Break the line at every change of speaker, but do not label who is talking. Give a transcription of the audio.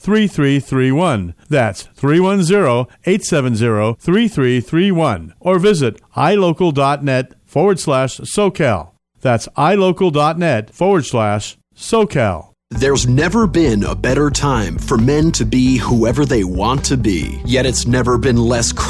870-870-3331. That's 310-870-3331. Or visit ilocal.net/SoCal. That's ilocal.net/SoCal.
There's never been a better time for men to be whoever they want to be, yet it's never been less